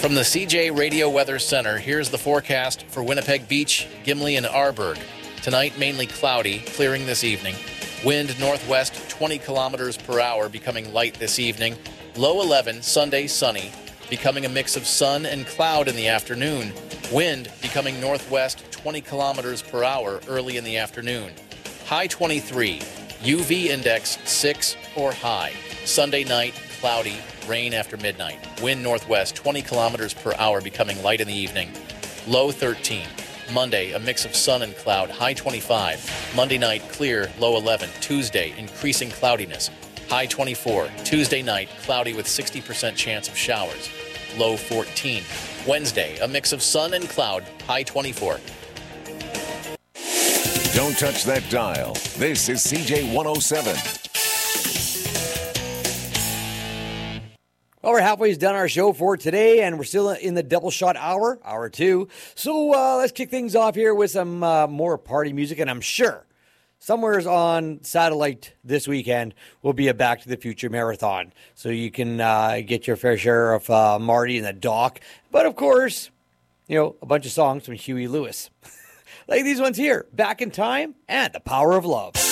From the CJ Radio Weather Center, here's the forecast for Winnipeg Beach, Gimli, and Arborg. Tonight, mainly cloudy, clearing this evening. Wind northwest 20 kilometers per hour, becoming light this evening. Low 11, Sunday sunny, becoming a mix of sun and cloud in the afternoon. Wind becoming northwest 20 kilometers per hour early in the afternoon. High 23, UV index 6 or high. Sunday night, cloudy, rain after midnight. Wind northwest 20 kilometers per hour, becoming light in the evening. Low 13. Monday, a mix of sun and cloud, high 25. Monday night, clear, low 11. Tuesday, increasing cloudiness, high 24. Tuesday night, cloudy with 60% chance of showers, low 14. Wednesday, a mix of sun and cloud, high 24. Don't touch that dial. This is CJ 107. Well, we're halfway done our show for today, and we're still in the double shot hour 2. So let's kick things off here with some more party music, and I'm sure somewhere's on satellite this weekend will be a Back to the Future marathon. So you can get your fair share of Marty and the Doc, but of course, a bunch of songs from Huey Lewis. Like these ones here, Back in Time and The Power of Love.